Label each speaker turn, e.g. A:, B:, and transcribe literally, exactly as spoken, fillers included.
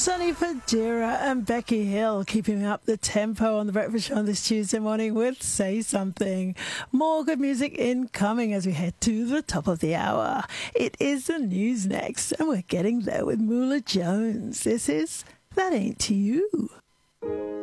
A: Sonny Fodera and Becky Hill keeping up the tempo on the Breakfast Show on this Tuesday morning with Say Something. More good music incoming as we head to the top of the hour. It is the news next, and we're getting there with Moolah Jones. This is That Ain't To You.